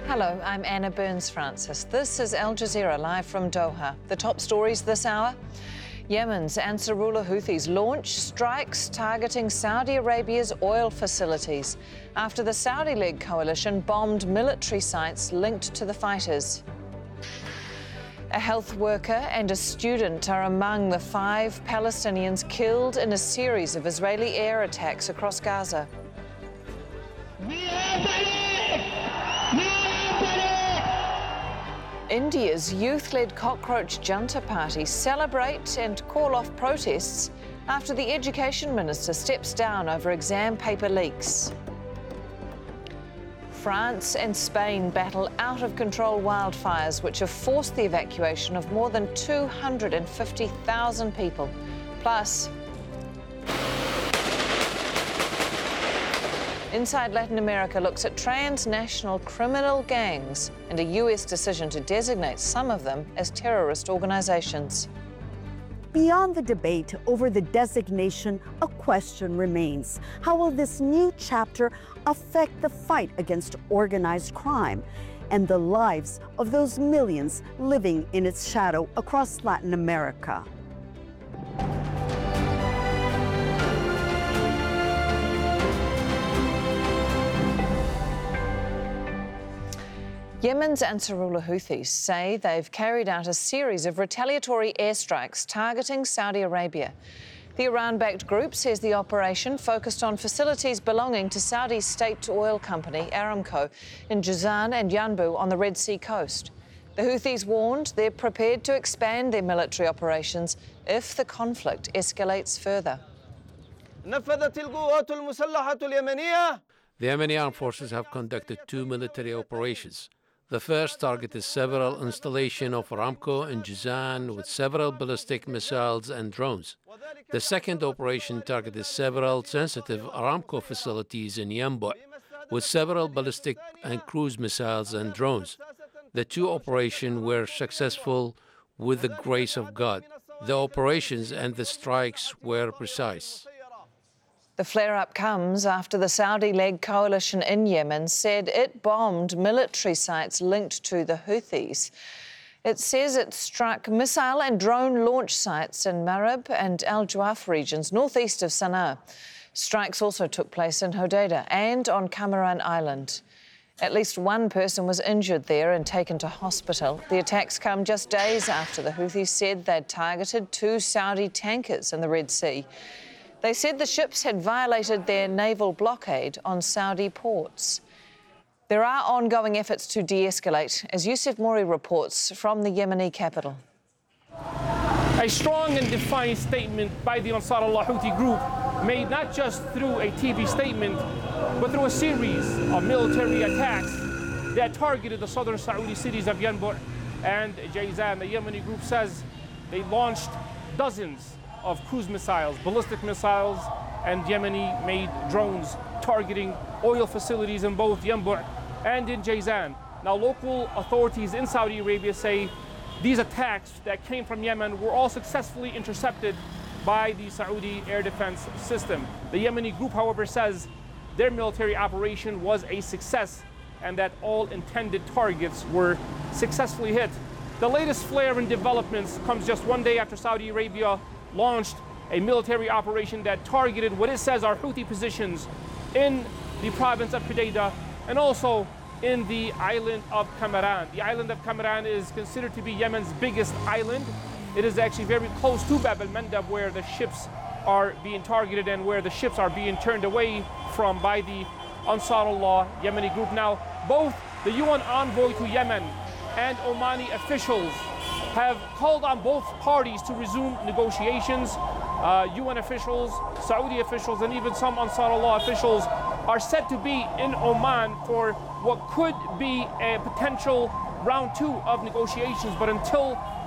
Hello, I'm Anna Burns-Francis. This is Al Jazeera live from Doha. The top stories this hour. Yemen's Ansarullah Houthis launch strikes targeting Saudi Arabia's oil facilities after the Saudi-led coalition bombed military sites linked to the fighters. A health worker and a student are among the 5 Palestinians killed in a series of Israeli air attacks across Gaza. India's youth-led cockroach junta party celebrate and call off protests after the education minister steps down over exam paper leaks. France and Spain battle out-of-control wildfires which have forced the evacuation of more than 250,000 people. Plus, Inside Latin America looks at transnational criminal gangs and a US decision to designate some of them as terrorist organizations. Beyond the debate over the designation, a question remains. How will this new chapter affect the fight against organized crime and the lives of those millions living in its shadow across Latin America? Yemen's Ansarullah Houthis say they've carried out a series of retaliatory airstrikes targeting Saudi Arabia. The Iran-backed group says the operation focused on facilities belonging to Saudi's state oil company, Aramco, in Jazan and Yanbu on the Red Sea coast. The Houthis warned they're prepared to expand their military operations if the conflict escalates further. The Yemeni armed forces have conducted 2 military operations. The first targeted several installations of Aramco in Jazan with several ballistic missiles and drones. The second operation targeted several sensitive Aramco facilities in Yanbu with several ballistic and cruise missiles and drones. The 2 operations were successful with the grace of God. The operations and the strikes were precise. The flare-up comes after the Saudi-led coalition in Yemen said it bombed military sites linked to the Houthis. It says it struck missile and drone launch sites in Marib and Al Juaf regions northeast of Sana'a. Strikes also took place in Hodeidah and on Kamaran Island. At least 1 person was injured there and taken to hospital. The attacks come just days after the Houthis said they'd targeted 2 Saudi tankers in the Red Sea. They said the ships had violated their naval blockade on Saudi ports. There are ongoing efforts to de-escalate, as Youssef Mouri reports from the Yemeni capital. A strong and defiant statement by the Ansarullah Houthi group, made not just through a TV statement, but through a series of military attacks that targeted the southern Saudi cities of Yanbu and Jazan. The Yemeni group says they launched dozens of cruise missiles, ballistic missiles, and Yemeni-made drones targeting oil facilities in both Yanbu and in Jazan. Now, local authorities in Saudi Arabia say these attacks that came from Yemen were all successfully intercepted by the Saudi air defense system. The Yemeni group, however, says their military operation was a success and that all intended targets were successfully hit. The latest flare in developments comes just 1 day after Saudi Arabia launched a military operation that targeted what it says are Houthi positions in the province of Hodeidah and also in the island of Kamaran. The island of Kamaran is considered to be Yemen's biggest island. It is actually very close to Bab al-Mandab, where the ships are being targeted and where the ships are being turned away from by the Ansarullah Yemeni group. Now, both the UN envoy to Yemen and Omani officials have called on both parties to resume negotiations. UN officials, Saudi officials, and even some Ansarullah officials are said to be in Oman for what could be a potential round 2 of negotiations. But until